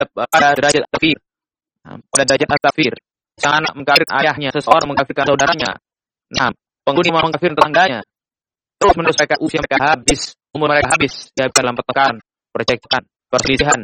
pada derajat kafir. Pada derajat kafir. Sang anak mengkafirkan ayahnya, seseorang mengkafirkan saudaranya. Nah, penghuni mau mengkafirkan tetangganya. Terus menerus mereka usia mereka habis, umur mereka habis, ya dalam pertengkaran, percekcokan, perselisihan,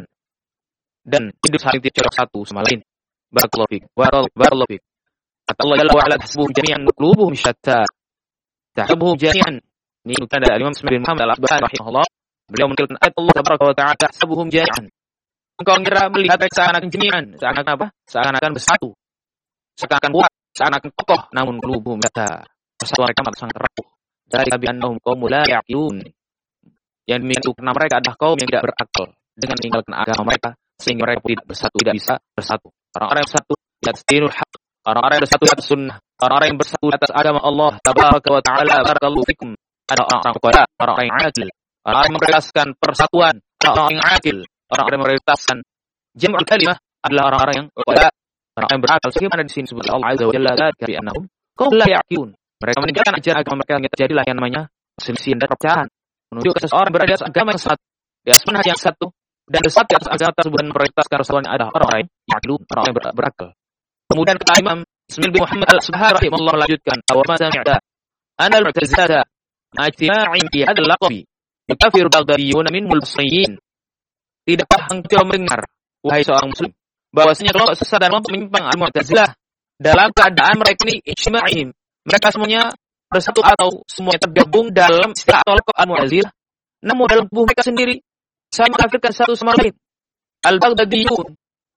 dan hidup saling tidak satu sama lain. Barakallahu fiik. Barakallahu fiik. Kata Allah Jalla wa Ala, tahsabuhum jami'an wa qulubuhum syatta. Tahsabuhum jami'an. Ini kata Imam Ismail bin Muhammad Al-Asbahani rahimahullah. Beliau menyebutkan ayat Allah Tabaraka wa Ta'ala, tahsabuhum jami'an. Engkau kira melihat mereka seakan-akan jami'an, seakan-akan apa? Seakan-akan bersatu. Seakan-akan kuat, seakan-akan kokoh, namun qulubuhum syatta. Persatuan mereka sangat rapuh. Dari annahum qaumul la ya'qilun. Yang demikian itu karena mereka adalah kaum yang tidak berakal dengan meninggalkan agama mereka sehingga mereka tidak bersatu, tidak bisa bersatu. Orang-orang yang bersatu di atas dinul haq, orang-orang yang bersatu di atas sunnah, orang-orang yang bersatu di atas agama Allah Tabaraka wa Ta'ala. Barakallahu fikum. Ada orang-orang kuat, orang-orang yang adil, orang-orang yang memprioritaskan persatuan, orang-orang yang adil, orang-orang yang memprioritaskan jam'ul kalimah adalah orang-orang yang kuat, orang-orang yang berakal. Sebagaimana di sini disebut Allah Azza wa Jalla dari annahum qaum la ya'qilun. Mereka meninggalkan ajaran agama mereka yang terjadilah yang namanya perselisihan dan perpecahan. Menuju ke seseorang berada di atas agama yang satu, di atas manhaj yang satu, dan bersatu di atas agama tersebut dan memprioritaskan Rasulullah adalah orang-orang yang ya'qilun, orang-orang yang berakal. Kemudian kata Imam Ismail bin Muhammad Al-Asbahani rahimahullah melanjutkan, "Wa ma sami'ta anna al-mu'tazilah majtima'in fi hadzal laqabi yukaffir baghdadiyyun minhum al-basriyyin." Tidakkah engkau mendengar, wahai seorang muslim, bahwasanya kelompok sesat dan kelompok menyimpang al-Mu'tazilah dalam keadaan mereka ini ijtima'ihim, mereka semuanya bersatu atau semuanya tergabung dalam istilah atau laqab al-Mu'tazilah, namun dalam tubuh mereka sendiri saling mengkafirkan satu sama lain. Al-Baghdadiyyun,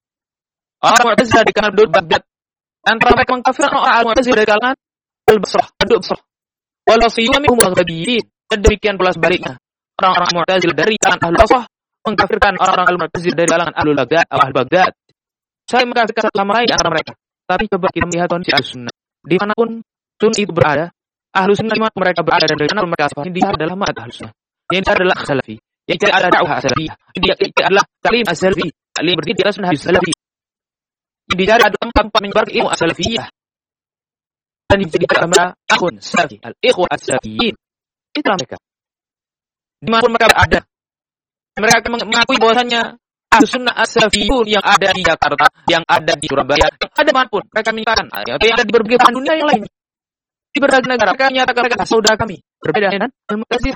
orang Mu'tazilah di kalangan penduduk Baghdad, antara mereka mengkafirkan orang Al-Mu'tazilah dari kalangan Al-Basrah, penduduk Basrah. Walau siyuwa minhum al-Baghdadiyyin, dan demikian pula sebaliknya, orang-orang Mu'tazilah dari kalangan Al-Basrah mengkafirkan orang-orang Al-Mu'tazilah dari kalangan Al-Baghdad. Saya mengkafirkan satu sama lain di antara mereka. Tapi coba kita melihat kondisi Ahlussunnah. Dimanapun Sunni itu berada, Ahlussunnah dimanapun mereka berada dan dari mana mereka asal, ini dia adalah manhaj Ahlussunnah. Yang dia adalah salafi, yang dia adalah dakwah salafiyah, yang dia adalah taklim as-salafi, yang berdiri di atas manhaj salafi. Yang dicari adalah tempat menyebar ilmu as-salafiyah. Dan yang jadi agama akhun salafi, al-ikhwah as-salafiyyin. Itulah mereka. Dimanapun mereka berada, mereka akan mengakui bahwasannya Ahlussunnah as-salafiyyun yang ada di Jakarta, yang ada di Surabaya, yang ada dimanapun mereka meninggalkan, yang ada di berbagai belahan dunia yang lain. Di berbagai negara mereka menyatakan mereka saudara kami, berbeda dengan Al-Mu'tazilah.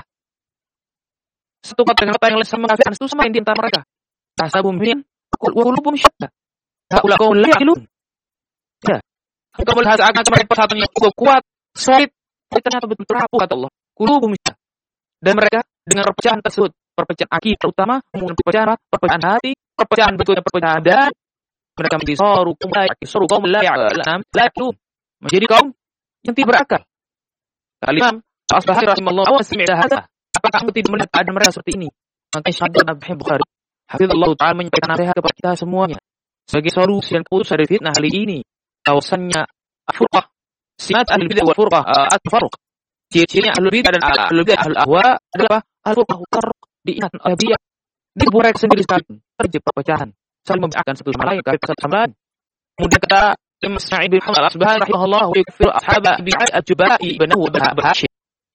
Satu kata dengan kata yang lain sama kafir, itu sama yang di antara mereka. Tahsabuhum jami'an wa qulubuhum syatta. Haula qaul la ya'qilun. Ya. Kalau melihat akan mereka persatuan yang cukup kuat, solid, ternyata betul-betul rapuh kata Allah. Qulubuhum syatta. Dan mereka dengan perpecahan tersebut, perpecahan akidah terutama, perpecahan hati, perpecahan betulnya perpecahan dan mereka menjadi soru kaum la ya'qilun. Menjadi kaum yang tidak berakal. Al-Imam Al-Asbahani rahimahullah wa sami'ta hadza. Apakah kamu tidak melihat ada mereka seperti ini? Maka Syekh Nabi Bukhari hafizallahu ta'ala menyampaikan nasihat kepada kita semuanya sebagai solusi dan putus dari fitnah kali ini. Bahwasannya al-furqah, simat al-bidah wal furqah, at-tafarruq. Ciri-ciri ahlul bidah dan ahlul bidah ahlul ahwa adalah al-furqah tafarruq, diingatkan oleh dia. Di tubuh mereka sendiri saling terjadi perpecahan, saling membedakan satu sama lain, kafir satu sama lain. Kemudian kata Imam Ismail bin Muhammad Al-Asbahani rahimahullah wa yukfiru ashaba bi al-Jubai ibnahu Hashim.